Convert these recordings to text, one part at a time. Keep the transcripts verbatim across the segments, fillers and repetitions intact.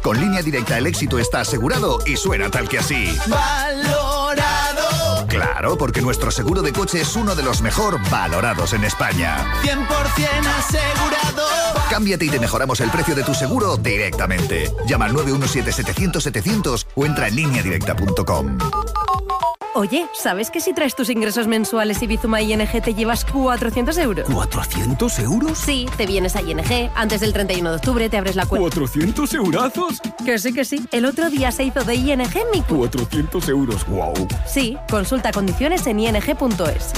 Con Línea Directa el éxito está asegurado y suena tal que así. ¡Valorado! Claro, porque nuestro seguro de coche es uno de los mejor valorados en España. cien por ciento asegurado. Cámbiate y te mejoramos el precio de tu seguro directamente. Llama al nueve uno siete setecientos setecientos o entra en línea directa punto com. Oye, ¿sabes que si traes tus ingresos mensuales y Bizuma I N G te llevas cuatrocientos euros? ¿cuatrocientos euros? Sí, te vienes a I N G, antes del treinta y uno de octubre te abres la cuenta. ¿cuatrocientos eurazos? Que sí, que sí. El otro día se hizo de I N G mi cuenta. cuatrocientos euros, wow. Sí, consulta condiciones en i n g punto es.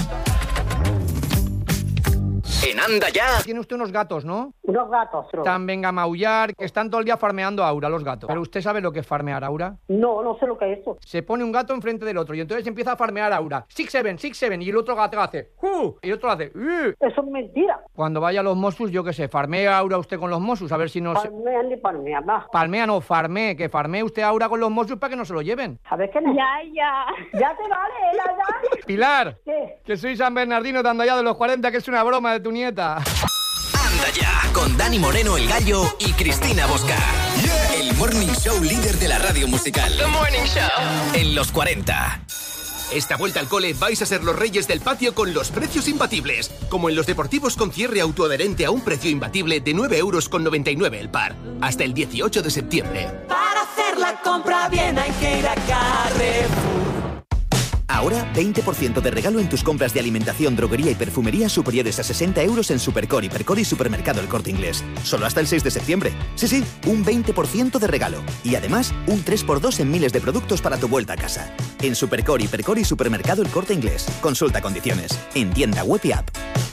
En Anda Ya. Tiene usted unos gatos, ¿no? Unos gatos. No. Están, venga, a maullar, que están todo el día farmeando a Aura, los gatos. ¿Pero usted sabe lo que es farmear a Aura? No, no sé lo que es eso. Se pone un gato enfrente del otro y entonces empieza a farmear a Aura. Six, seven, six, seven. Y el otro gato hace... ¡Uh! Y el otro hace... Uh. Eso es mentira. Cuando vaya a los Mossos, yo qué sé, farmea a Aura usted con los Mossos, a ver si no... Palmea se... ni palmea, más. Palmea no, farmee, que farmee usted a Aura con los Mossos para que no se lo lleven. ¿Sabes qué? No? Ya, ya. Ya te vale, ya, ya. Pilar. ¿Qué? Que soy San Bernardino de Anda Ya de los cuarenta, que es una broma de tu nieta. Anda Ya, con Dani Moreno el Gallo y Cristina Bosca. Yeah. El Morning Show líder de la radio musical. The Morning Show. En los cuarenta. Esta vuelta al cole vais a ser los reyes del patio con los precios imbatibles. Como en los deportivos con cierre autoadherente a un precio imbatible de nueve euros con noventa y nueve el par. Hasta el dieciocho de septiembre. Para hacer la compra bien hay que ir a Carrefour. Ahora, veinte por ciento de regalo en tus compras de alimentación, droguería y perfumería superiores a sesenta euros en Supercore, Hipercore y Supermercado El Corte Inglés. Solo hasta el seis de septiembre. Sí, sí, un veinte por ciento de regalo. Y además, un tres por dos en miles de productos para tu vuelta a casa. En Supercore, Hipercore y Supermercado El Corte Inglés. Consulta condiciones. En tienda web y app.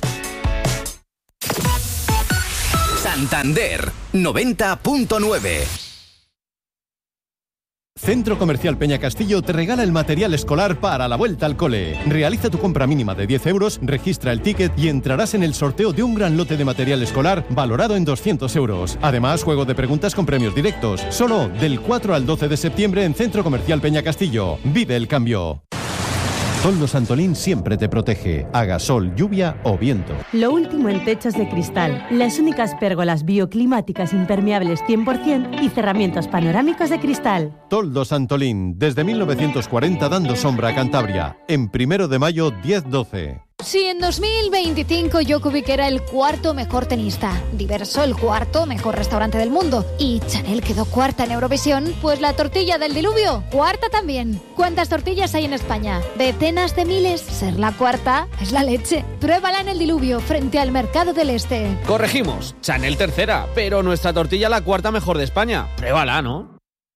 Santander, noventa punto nueve. Centro Comercial Peña Castillo te regala el material escolar para la vuelta al cole. Realiza tu compra mínima de diez euros, registra el ticket y entrarás en el sorteo de un gran lote de material escolar valorado en doscientos euros. Además, juego de preguntas con premios directos. Solo del cuatro al doce de septiembre en Centro Comercial Peña Castillo. Vive el cambio. Toldos Antolín siempre te protege, haga sol, lluvia o viento. Lo último en techos de cristal, las únicas pérgolas bioclimáticas impermeables cien por ciento y cerramientos panorámicos de cristal. Toldos Antolín, desde mil novecientos cuarenta dando sombra a Cantabria. En primero de mayo, diez doce. Si en dos mil veinticinco Djokovic era el cuarto mejor tenista, Diverso el cuarto mejor restaurante del mundo y Chanel quedó cuarta en Eurovisión, pues la tortilla del diluvio, cuarta también. ¿Cuántas tortillas hay en España? Decenas de miles. Ser la cuarta es la leche. Pruébala en el diluvio frente al Mercado del Este. Corregimos, Chanel tercera, pero nuestra tortilla la cuarta mejor de España. Pruébala, ¿no?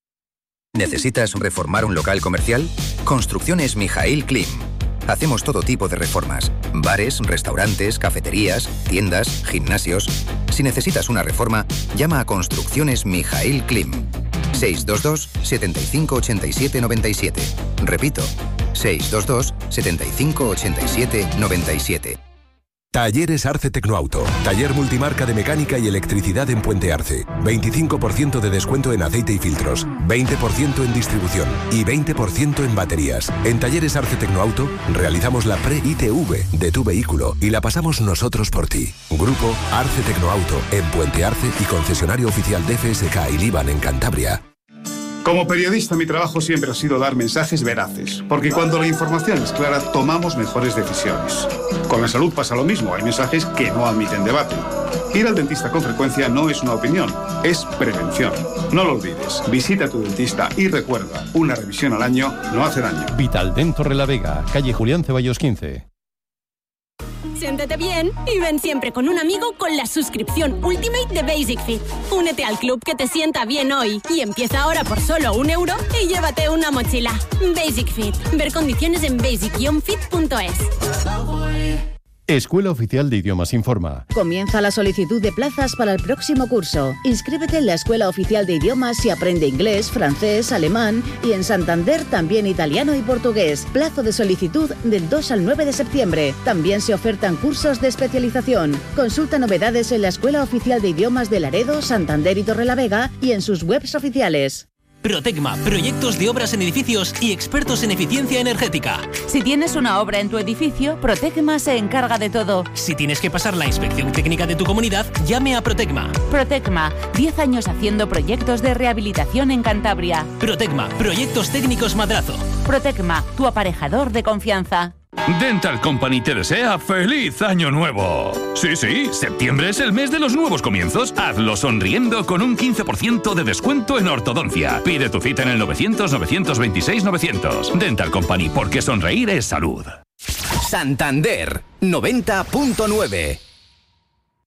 ¿Necesitas reformar un local comercial? Construcciones Mijail Klim. Hacemos todo tipo de reformas. Bares, restaurantes, cafeterías, tiendas, gimnasios. Si necesitas una reforma, llama a Construcciones Mijail Klim. seis dos dos, siete cinco ocho siete nueve siete. Repito, seis dos dos, siete cinco ocho siete nueve siete. Talleres Arce Tecnoauto. Taller multimarca de mecánica y electricidad en Puente Arce. veinticinco por ciento de descuento en aceite y filtros. veinte por ciento en distribución. Y veinte por ciento en baterías. En Talleres Arce Tecnoauto realizamos la pre-I T V de tu vehículo y la pasamos nosotros por ti. Grupo Arce Tecnoauto en Puente Arce y concesionario oficial de F S K y Liban en Cantabria. Como periodista, mi trabajo siempre ha sido dar mensajes veraces, porque cuando la información es clara, tomamos mejores decisiones. Con la salud pasa lo mismo, hay mensajes que no admiten debate. Ir al dentista con frecuencia no es una opinión, es prevención. No lo olvides, visita a tu dentista y recuerda, una revisión al año no hace daño. Vitaldent Torrelavega, calle Julián Ceballos quince. Siéntete bien y ven siempre con un amigo con la suscripción Ultimate de Basic Fit. Únete al club que te sienta bien hoy y empieza ahora por solo un euro y llévate una mochila. Basic Fit. Ver condiciones en basic guion fit punto es. Escuela Oficial de Idiomas informa. Comienza la solicitud de plazas para el próximo curso. Inscríbete en la Escuela Oficial de Idiomas y aprende inglés, francés, alemán y en Santander también italiano y portugués. Plazo de solicitud del dos al nueve de septiembre. También se ofertan cursos de especialización. Consulta novedades en la Escuela Oficial de Idiomas de Laredo, Santander y Torrelavega y en sus webs oficiales. Protecma, proyectos de obras en edificios y expertos en eficiencia energética. Si tienes una obra en tu edificio, Protecma se encarga de todo. Si tienes que pasar la inspección técnica de tu comunidad, llame a Protecma. Protecma, diez años haciendo proyectos de rehabilitación en Cantabria. Protecma, proyectos técnicos Madrazo. Protecma, tu aparejador de confianza. Dental Company te desea ¡feliz año nuevo! Sí, sí, septiembre es el mes de los nuevos comienzos. Hazlo sonriendo con un quince por ciento de descuento en ortodoncia. Pide tu cita en el novecientos, novecientos veintiséis, novecientos. Dental Company, porque sonreír es salud. Santander noventa punto nueve.